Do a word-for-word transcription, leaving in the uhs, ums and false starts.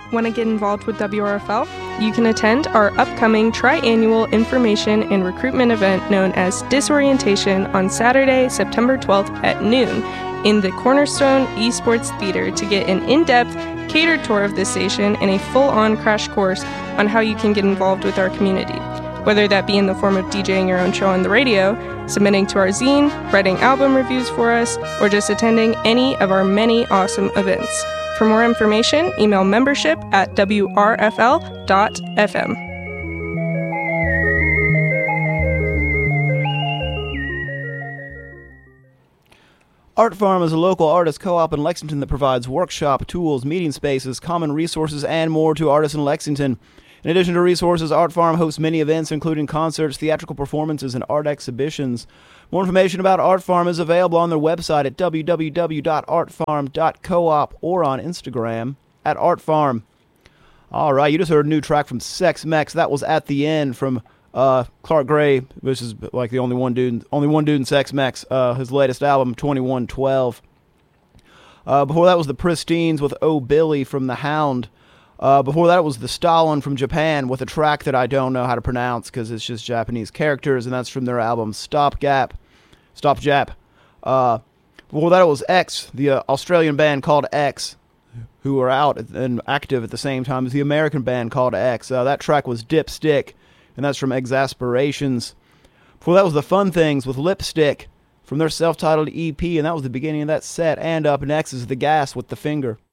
Want to get involved with W R F L? You can attend our upcoming tri-annual information and recruitment event known as Disorientation on Saturday, September twelfth at noon in the Cornerstone Esports Theater to get an in-depth, catered tour of the station and a full-on crash course on how you can get involved with our community. Whether that be in the form of DJing your own show on the radio, submitting to our zine, writing album reviews for us, or just attending any of our many awesome events. For more information, email membership at w r f l dot f m. Art Farm is a local artist co-op in Lexington that provides workshop, tools, meeting spaces, common resources, and more to artists in Lexington. In addition to resources, Art Farm hosts many events, including concerts, theatrical performances, and art exhibitions. More information about Art Farm is available on their website at w w w dot art farm dot coop or on Instagram at Art Farm. All right, you just heard a new track from Sex Mex. That was At the End from uh, Clark Gray, which is like the only one dude, only one dude in Sex Mex. Uh, his latest album, twenty-one twelve. Uh, before that was the Pristines with Oh Billy from The Hound. Uh, before that was the Stalin from Japan with a track that I don't know how to pronounce because it's just Japanese characters, and that's from their album Stop Gap, Stop Jap. Uh, before that was X, the uh, Australian band called X, who are out and active at the same time as the American band called X. Uh, that track was Dipstick, and that's from Exasperations. Before that was the Fun Things with Lipstick from their self-titled E P, and that was the beginning of that set. And up next is The Gas with The Finger.